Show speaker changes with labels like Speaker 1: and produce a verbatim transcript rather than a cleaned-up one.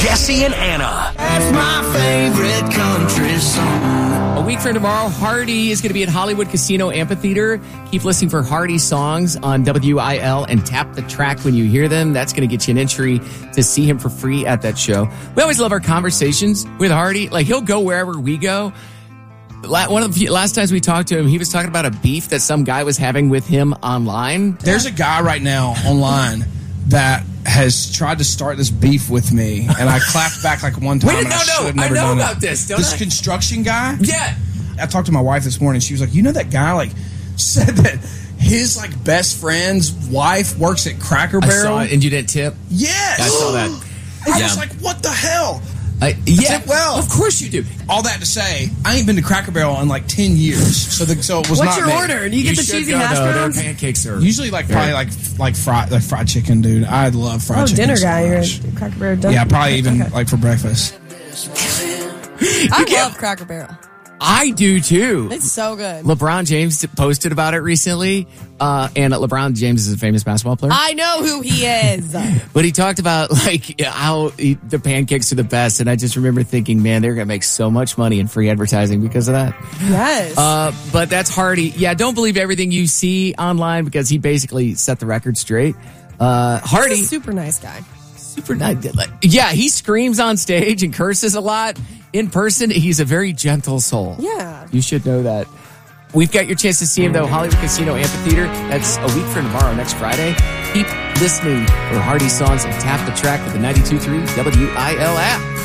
Speaker 1: Jesse and Anna.
Speaker 2: That's my favorite country song.
Speaker 3: A week from tomorrow, Hardy is going to be at Hollywood Casino Amphitheater. Keep listening for Hardy songs on W I L and tap the track when you hear them. That's going to get you an entry to see him for free at that show. We always love our conversations with Hardy. Like, he'll go wherever we go. One of the last times we talked to him, he was talking about a beef that some guy was having with him online.
Speaker 4: There's a guy right now online that has tried to start this beef with me, and I clapped back like one time.
Speaker 3: Wait,
Speaker 4: and
Speaker 3: no,
Speaker 4: I should
Speaker 3: no,
Speaker 4: have
Speaker 3: I
Speaker 4: never
Speaker 3: know
Speaker 4: done
Speaker 3: about
Speaker 4: it.
Speaker 3: this, don't
Speaker 4: This
Speaker 3: I?
Speaker 4: construction guy.
Speaker 3: Yeah.
Speaker 4: I talked to my wife this morning. She was like, "You know that guy like said that his like best friend's wife works at Cracker
Speaker 3: I
Speaker 4: Barrel."
Speaker 3: saw it, and you didn't tip?
Speaker 4: Yes,
Speaker 3: I saw that.
Speaker 4: I
Speaker 3: Yeah.
Speaker 4: was like, "What the hell?"
Speaker 3: I, yeah,
Speaker 4: tip well.
Speaker 3: Of course you do.
Speaker 4: All that to say, I ain't been to Cracker Barrel in like ten years, so the, so it was
Speaker 5: What's
Speaker 4: not
Speaker 5: your
Speaker 4: me.
Speaker 5: order? Do you, get the
Speaker 3: should
Speaker 5: cheesy
Speaker 3: go,
Speaker 5: hash
Speaker 3: though. Their
Speaker 5: browns?
Speaker 3: pancakes are
Speaker 4: Usually, like probably like like fried like fried chicken, dude. I love fried
Speaker 5: Oh,
Speaker 4: chicken.
Speaker 5: dinner
Speaker 4: so
Speaker 5: guy. You're
Speaker 4: much.
Speaker 5: at Cracker Barrel. Dinner.
Speaker 4: Yeah, probably even
Speaker 5: Okay.
Speaker 4: like for breakfast.
Speaker 5: I love Cracker Barrel.
Speaker 3: I do too.
Speaker 5: It's so good.
Speaker 3: LeBron James posted about it recently, uh, and LeBron James is a famous basketball player.
Speaker 5: I know who he is.
Speaker 3: But he talked about like how he, the pancakes are the best, and I just remember thinking, man, they're gonna make so much money in free advertising because of that.
Speaker 5: Yes.
Speaker 3: Uh, but that's Hardy. Yeah, don't believe everything you see online because he basically set the record straight. Uh, Hardy,
Speaker 5: He's a super nice guy.
Speaker 3: super nice. Yeah, he screams on stage and curses a lot. In person, he's a very gentle soul.
Speaker 5: Yeah.
Speaker 3: You should know that. We've got your chance to see him, though, Hollywood Casino Amphitheater. That's a week from tomorrow, next Friday. Keep listening for Hardy songs and tap the track with the ninety-two point three W I L app.